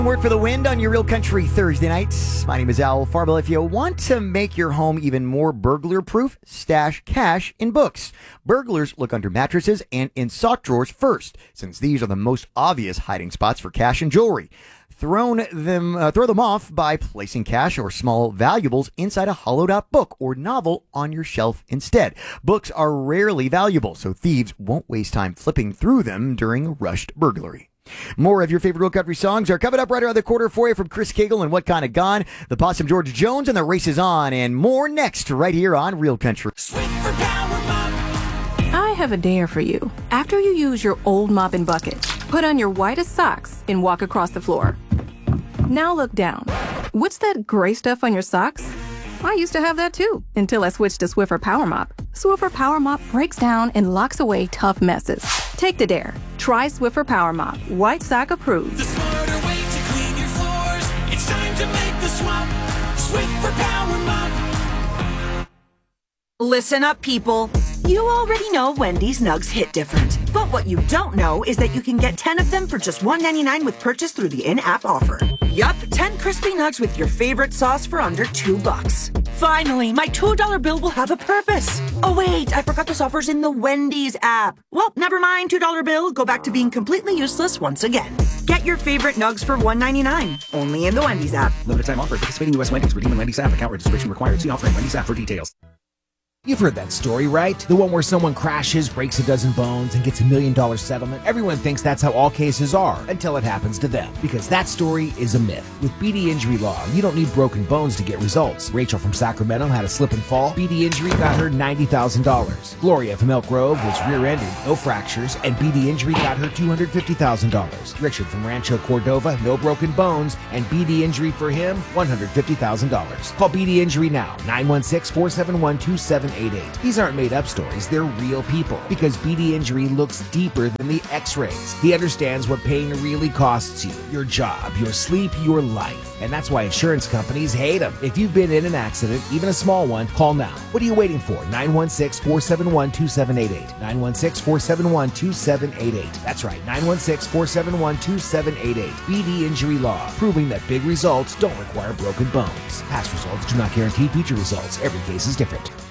Word for the wind on your Real Country Thursday nights. My name is Al Farwell. If you want to make your home even more burglar-proof, stash cash in books. Burglars look under mattresses and in sock drawers first, since these are the most obvious hiding spots for cash and jewelry. Throw them off by placing cash or small valuables inside a hollowed-out book or novel on your shelf instead. Books are rarely valuable, so thieves won't waste time flipping through them during a rushed burglary. More of your favorite Real Country songs are coming up right around the quarter for you from Chris Cagle and What Kind of Gone, the Possum George Jones, and the Race is On, and more next right here on Real Country. I have a dare for you. After you use your old mop and bucket, put on your whitest socks and walk across the floor. Now look down. What's that gray stuff on your socks? I used to have that too, until I switched to Swiffer Power Mop. Swiffer Power Mop breaks down and locks away tough messes. Take the dare. Try Swiffer Power Mop. White sock approved. The smarter way to clean your floors. It's time to make the swap. Swiffer Power Mop. Listen up, people. You already know Wendy's nugs hit different. But what you don't know is that you can get 10 of them for just $1.99 with purchase through the in-app offer. Yup, 10 crispy nugs with your favorite sauce for under $2. Finally, my $2 bill will have a purpose. Oh wait, I forgot this offer's in the Wendy's app. Well, never mind, $2 bill. Go back to being completely useless once again. Get your favorite nugs for $1.99. Only in the Wendy's app. Limited time offer. Participating U.S. Wendy's. Redeem in Wendy's app. Account registration required. See offer in Wendy's app for details. You've heard that story, right? The one where someone crashes, breaks a dozen bones, and gets $1 million settlement. Everyone thinks that's how all cases are until it happens to them. Because that story is a myth. With BD Injury Law, you don't need broken bones to get results. Rachel from Sacramento had a slip and fall. BD Injury got her $90,000. Gloria from Elk Grove was rear-ended, no fractures, and BD Injury got her $250,000. Richard from Rancho Cordova, no broken bones, and BD Injury for him, $150,000. Call BD Injury now, 916-471-2788. These aren't made-up stories, they're real people. Because BD Injury looks deeper than the x-rays. He understands what pain really costs you. Your job, your sleep, your life. And that's why insurance companies hate them. If you've been in an accident, even a small one, call now. What are you waiting for? 916-471-2788. 916-471-2788. That's right, 916-471-2788. BD Injury Law, proving that big results don't require broken bones. Past results do not guarantee future results. Every case is different.